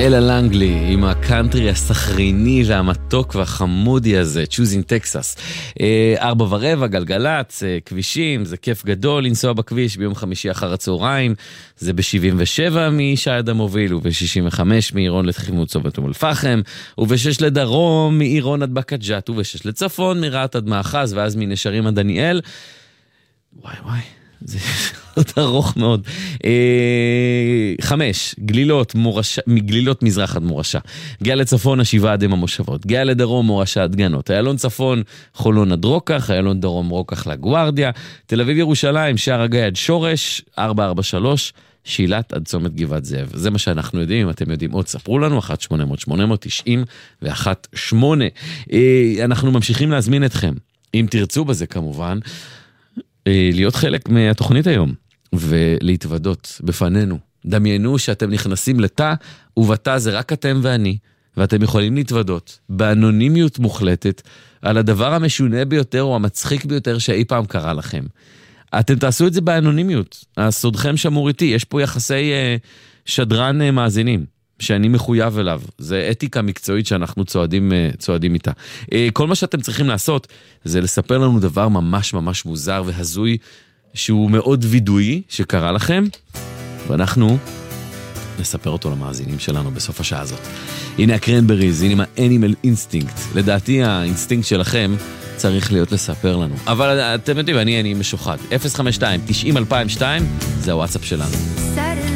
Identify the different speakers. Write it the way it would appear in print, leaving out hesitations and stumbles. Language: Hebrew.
Speaker 1: אלה לנגלי עם הקאנטרי הסחריני והמתוק והחמודי הזה, Choosing Texas. 4:15, גלגלץ, כבישים, זה כיף גדול לנסוע בכביש ביום חמישי אחר הצהריים, זה ב-77 משי אדם מוביל, וב-65 מעירון לתחימות צומת אום אל-פחם, וב-6 לדרום מעירון עד בקעת ג'ת, וב-6 לצפון מרעת עד מאחז, ואז מנשרים עד דניאל. וואי, זה עוד ארוך מאוד. 5, מגלילות מזרח עד מורשה. גאה לצפון, השבעה עד המושבות. גאה לדרום, מורשה עד גנות. איילון צפון, חולון עד רוקח. איילון דרום, רוקח לגוארדיה. תל אביב ירושלים, שער הגיא עד שורש. 443, שילת עד צומת גבעת זאב. זה מה שאנחנו יודעים. אם אתם יודעים עוד, ספרו לנו. 1-800-890-118. אנחנו ממשיכים להזמין אתכם, אם תרצו בזה כמובן, להיות חלק מהתוכנית היום, ולהתוודות בפנינו. דמיינו שאתם נכנסים לתא, ובתא זה רק אתם ואני, ואתם יכולים להתוודות, באנונימיות מוחלטת, על הדבר המשונה ביותר, או המצחיק ביותר שאי פעם קרה לכם. אתם תעשו את זה באנונימיות, הסודכם שמור איתי, יש פה יחסי שדרן מאזינים, שאני מחויב אליו. זה אתיקה מקצועית שאנחנו צועדים איתה. כל מה שאתם צריכים לעשות, זה לספר לנו דבר ממש ממש מוזר והזוי, שהוא מאוד וידוי שקרה לכם, ואנחנו נספר אותו למאזינים שלנו בסוף השעה הזאת. הנה הקרנבריז, הנה האנימל אינסטינקט. לדעתי האינסטינקט שלכם צריך להיות לספר לנו. אבל אתם יודעים, אני משוחד. 052-90-2002, זה הוואטסאפ שלנו.